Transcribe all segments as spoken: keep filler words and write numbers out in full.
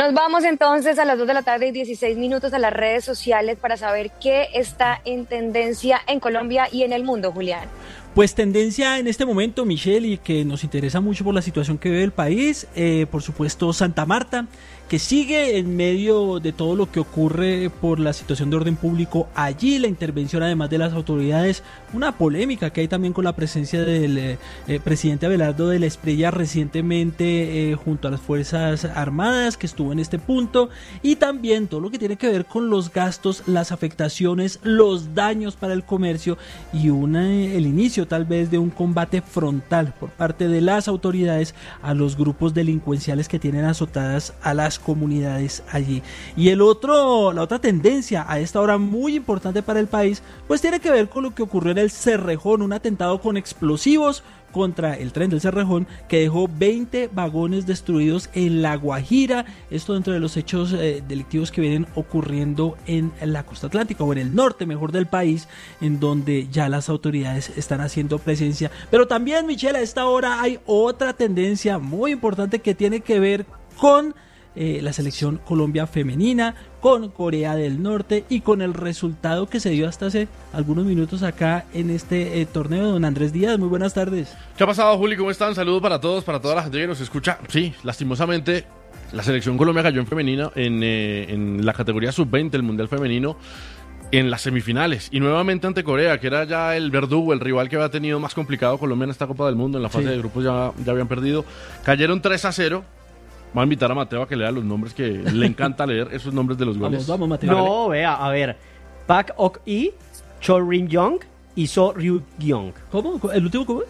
Nos vamos entonces a las dos de la tarde y dieciséis minutos a las redes sociales para saber qué está en tendencia en Colombia y en el mundo, Julián. Pues tendencia en este momento, Michelle, y que nos interesa mucho por la situación que vive el país, eh, por supuesto Santa Marta, que sigue en medio de todo lo que ocurre por la situación de orden público allí, la intervención además de las autoridades, una polémica que hay también con la presencia del eh, eh, presidente Abelardo de la Espriella recientemente eh, junto a las Fuerzas Armadas, que estuvo en este punto, y también todo lo que tiene que ver con los gastos, las afectaciones, los daños para el comercio y una, el inicio tal vez de un combate frontal por parte de las autoridades a los grupos delincuenciales que tienen azotadas a las comunidades allí. Y el otro, la otra tendencia a esta hora muy importante para el país, pues tiene que ver con lo que ocurrió en el Cerrejón, un atentado con explosivos contra el tren del Cerrejón que dejó veinte vagones destruidos en La Guajira, esto dentro de los hechos eh, delictivos que vienen ocurriendo en la costa atlántica o en el norte mejor del país, en donde ya las autoridades están haciendo presencia. Pero también, Michelle, a esta hora hay otra tendencia muy importante que tiene que ver con Eh, la selección Colombia femenina, con Corea del Norte y con el resultado que se dio hasta hace algunos minutos acá en este eh, torneo. Don Andrés Díaz, muy buenas tardes. ¿Qué ha pasado, Juli? ¿Cómo están? Saludos para todos, para toda la gente que nos escucha. Sí, lastimosamente la selección Colombia cayó en femenina en, eh, en la categoría sub veinte, el Mundial Femenino, en las semifinales, y nuevamente ante Corea, que era ya el verdugo, el rival que había tenido más complicado Colombia en esta Copa del Mundo. En la fase sí. de grupos ya, ya habían perdido, cayeron tres a cero. Voy a invitar a Mateo a que lea los nombres, que le encanta leer esos nombres de los goles. Vamos, vamos, Mateo. No, vea, a ver. Park Ok-i, Cho Rin-young y So Ryu-gyung. ¿Cómo? ¿El último cómo es?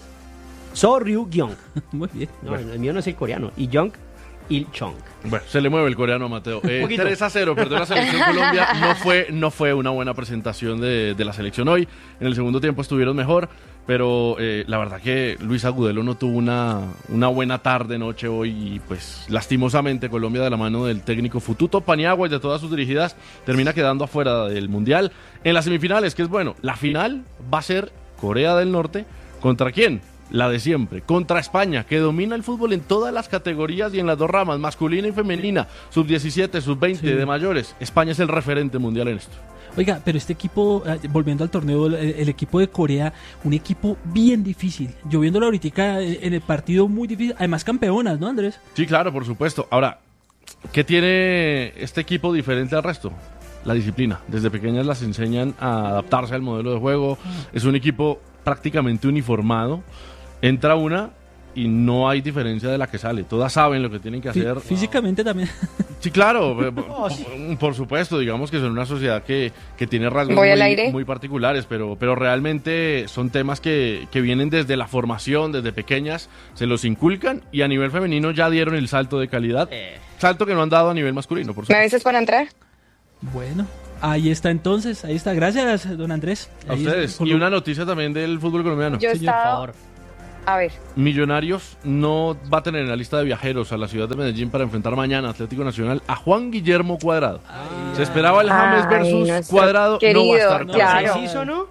So Ryu-gyung. Muy bien. No, bueno. El mío no es el coreano. Y Young Il-chong. Bueno, se le mueve el coreano a Mateo. Eh, tres a cero, perdió la selección Colombia. No fue, no fue una buena presentación de, de la selección hoy. En el segundo tiempo estuvieron mejor, pero eh, la verdad que Luis Agudelo no tuvo una, una buena tarde, noche hoy, y pues lastimosamente Colombia, de la mano del técnico Fututo Paniagua y de todas sus dirigidas, termina quedando afuera del Mundial. En las semifinales, que es bueno, la final va a ser Corea del Norte. ¿Contra quién? La de siempre, contra España, que domina el fútbol en todas las categorías y en las dos ramas, masculina y femenina, sub diecisiete, sub veinte, sí. de mayores. España es el referente mundial en esto. Oiga, pero este equipo, volviendo al torneo, el, el equipo de Corea, un equipo bien difícil. Yo viéndolo ahorita en el partido, muy difícil. Además, campeonas, ¿no, Andrés? Sí, claro, por supuesto. Ahora, ¿qué tiene este equipo diferente al resto? La disciplina. Desde pequeñas las enseñan a adaptarse al modelo de juego. Es un equipo prácticamente uniformado. Entra una y no hay diferencia de la que sale. Todas saben lo que tienen que hacer. Físicamente también. Sí, claro. Oh, sí. Por supuesto, digamos que son una sociedad que, que tiene rasgos muy, muy particulares, pero, pero realmente son temas que, que vienen desde la formación, desde pequeñas, se los inculcan, y a nivel femenino ya dieron el salto de calidad. Eh. Salto que no han dado a nivel masculino, por supuesto. ¿Me avisas para entrar? Bueno, ahí está entonces, ahí está. Gracias, don Andrés. A ahí ustedes. Está. Y una noticia también del fútbol colombiano. Yo Señor, estaba... por favor. A ver. Millonarios no va a tener en la lista de viajeros a la ciudad de Medellín para enfrentar mañana Atlético Nacional a Juan Guillermo Cuadrado. Ay, Se esperaba el James versus Ay, Cuadrado, querido, no va a estar. No, claro. ¿Sí, no?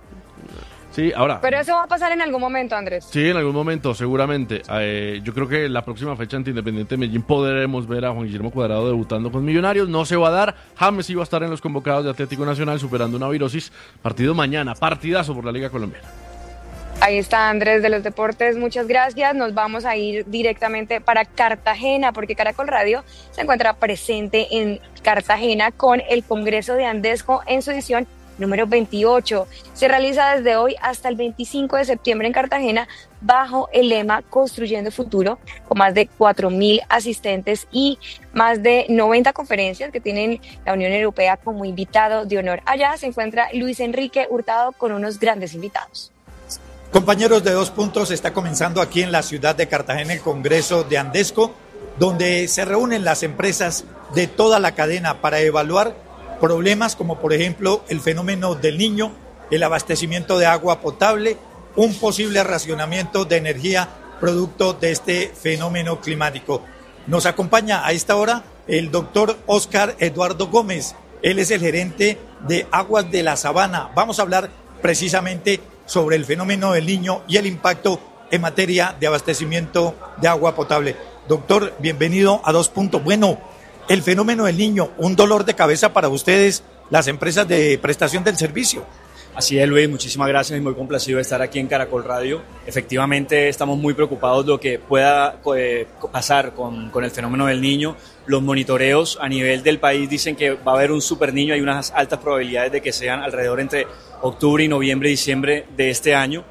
Sí, ahora. Pero eso va a pasar en algún momento, Andrés. Sí, en algún momento, seguramente. Eh, yo creo que la próxima fecha ante Independiente de Medellín podremos ver a Juan Guillermo Cuadrado debutando con Millonarios. No se va a dar. James iba a estar en los convocados de Atlético Nacional superando una virosis. Partido mañana, partidazo por la Liga Colombiana. Ahí está Andrés de los Deportes, muchas gracias. Nos vamos a ir directamente para Cartagena, porque Caracol Radio se encuentra presente en Cartagena con el Congreso de Andesco en su edición número veintiocho. Se realiza desde hoy hasta el veinticinco de septiembre en Cartagena bajo el lema Construyendo Futuro, con más de cuatro mil asistentes y más de noventa conferencias que tienen la Unión Europea como invitado de honor. Allá se encuentra Luis Enrique Hurtado con unos grandes invitados. Compañeros de Dos Puntos, está comenzando aquí en la ciudad de Cartagena el Congreso de Andesco, donde se reúnen las empresas de toda la cadena para evaluar problemas como por ejemplo el fenómeno del Niño, el abastecimiento de agua potable, un posible racionamiento de energía producto de este fenómeno climático. Nos acompaña a esta hora el doctor Oscar Eduardo Gómez, él es el gerente de Aguas de la Sabana. Vamos a hablar precisamente sobre el fenómeno del Niño y el impacto en materia de abastecimiento de agua potable. Doctor, bienvenido a Dos Puntos. Bueno, el fenómeno del Niño, un dolor de cabeza para ustedes, las empresas de prestación del servicio. Así es, Luis, muchísimas gracias y muy complacido de estar aquí en Caracol Radio. Efectivamente, estamos muy preocupados de lo que pueda eh, pasar con, con el fenómeno del Niño. Los monitoreos a nivel del país dicen que va a haber un super niño, hay unas altas probabilidades de que sean alrededor entre octubre y noviembre, diciembre de este año.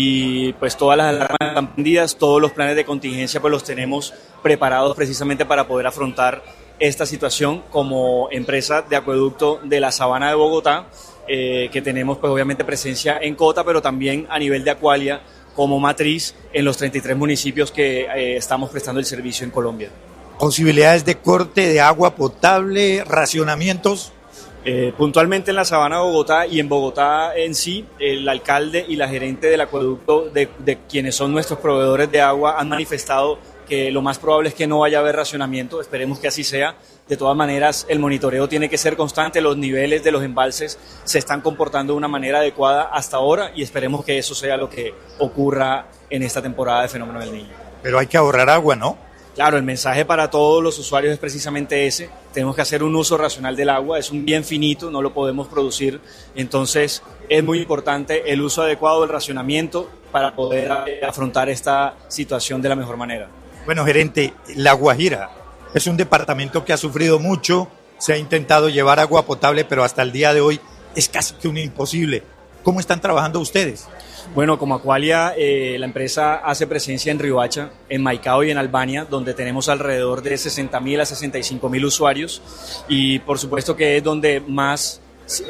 Y pues todas las alarmas están prendidas, todos los planes de contingencia pues los tenemos preparados precisamente para poder afrontar esta situación como empresa de acueducto de la Sabana de Bogotá. Eh, que tenemos pues obviamente presencia en Cota, pero también a nivel de Acualia como matriz en los treinta y tres municipios que eh, estamos prestando el servicio en Colombia. ¿Posibilidades de corte de agua potable, racionamientos? Eh, puntualmente en la Sabana de Bogotá y en Bogotá en sí, el alcalde y la gerente del acueducto, de, de quienes son nuestros proveedores de agua, han manifestado que lo más probable es que no vaya a haber racionamiento, esperemos que así sea. De todas maneras, el monitoreo tiene que ser constante, los niveles de los embalses se están comportando de una manera adecuada hasta ahora y esperemos que eso sea lo que ocurra en esta temporada de Fenómeno del Niño. Pero hay que ahorrar agua, ¿no? Claro, el mensaje para todos los usuarios es precisamente ese, tenemos que hacer un uso racional del agua, es un bien finito, no lo podemos producir, entonces es muy importante el uso adecuado del racionamiento para poder afrontar esta situación de la mejor manera. Bueno, gerente, La Guajira es un departamento que ha sufrido mucho, se ha intentado llevar agua potable, pero hasta el día de hoy es casi que un imposible. ¿Cómo están trabajando ustedes? Bueno, como Acualia, eh, la empresa hace presencia en Riohacha, en Maicao y en Albania, donde tenemos alrededor de sesenta mil a sesenta y cinco mil usuarios y por supuesto que es donde más,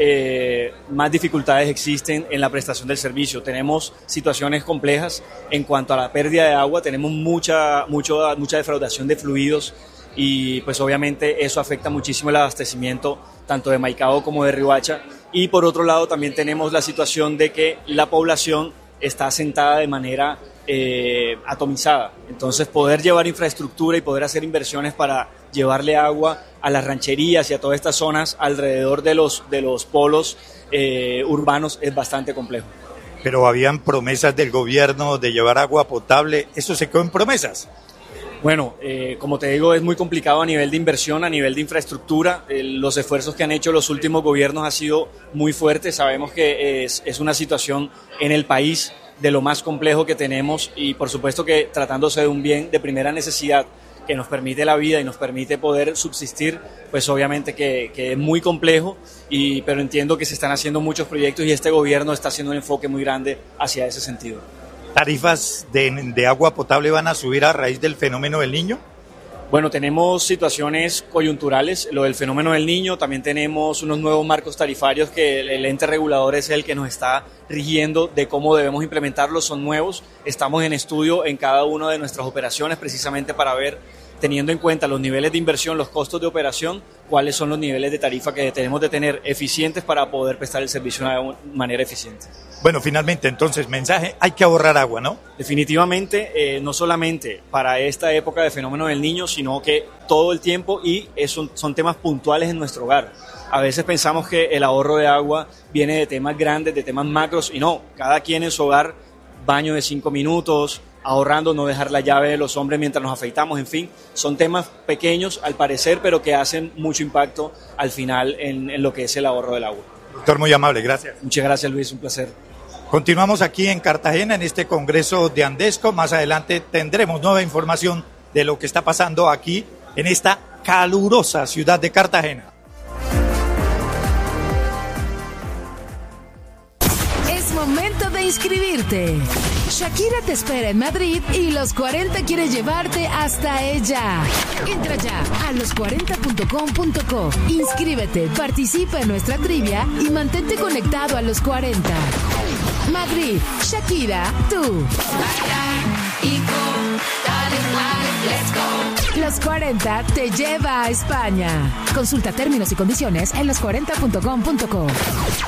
eh, más dificultades existen en la prestación del servicio. Tenemos situaciones complejas en cuanto a la pérdida de agua, tenemos mucha, mucho, mucha defraudación de fluidos y pues obviamente eso afecta muchísimo el abastecimiento tanto de Maicao como de Riohacha. Y por otro lado también tenemos la situación de que la población está asentada de manera eh, atomizada. Entonces poder llevar infraestructura y poder hacer inversiones para llevarle agua a las rancherías y a todas estas zonas alrededor de los, de los polos eh, urbanos es bastante complejo. Pero habían promesas del gobierno de llevar agua potable, ¿eso se quedó en promesas? Bueno, eh, como te digo, es muy complicado a nivel de inversión, a nivel de infraestructura. Eh, los esfuerzos que han hecho los últimos gobiernos han sido muy fuertes. Sabemos que es, es una situación en el país de lo más complejo que tenemos y por supuesto que tratándose de un bien de primera necesidad que nos permite la vida y nos permite poder subsistir, pues obviamente que, que es muy complejo, y, pero entiendo que se están haciendo muchos proyectos y este gobierno está haciendo un enfoque muy grande hacia ese sentido. ¿Tarifas de, de agua potable van a subir a raíz del fenómeno del Niño? Bueno, tenemos situaciones coyunturales, lo del fenómeno del Niño, también tenemos unos nuevos marcos tarifarios que el, el ente regulador es el que nos está rigiendo de cómo debemos implementarlos, son nuevos, estamos en estudio en cada una de nuestras operaciones precisamente para ver, teniendo en cuenta los niveles de inversión, los costos de operación, cuáles son los niveles de tarifa que tenemos de tener eficientes para poder prestar el servicio de una manera eficiente. Bueno, finalmente, entonces, mensaje, hay que ahorrar agua, ¿no? Definitivamente, eh, no solamente para esta época de fenómeno del Niño, sino que todo el tiempo, y eso son temas puntuales en nuestro hogar. A veces pensamos que el ahorro de agua viene de temas grandes, de temas macros, y no, cada quien en su hogar, baño de cinco minutos, ahorrando, no dejar la llave de los hombres mientras nos afeitamos, en fin, son temas pequeños al parecer, pero que hacen mucho impacto al final en, en lo que es el ahorro del agua. Doctor, muy amable, gracias. Muchas gracias, Luis, un placer. Continuamos aquí en Cartagena, en este congreso de Andesco. Más adelante tendremos nueva información de lo que está pasando aquí en esta calurosa ciudad de Cartagena. Es momento de inscribirte. Shakira te espera en Madrid y Los cuarenta quiere llevarte hasta ella. Entra ya a los cuarenta punto com punto co. Inscríbete, participa en nuestra trivia y mantente conectado a Los cuarenta. Madrid, Shakira, tú. Los cuarenta te lleva a España. Consulta términos y condiciones en los cuarenta punto com punto co.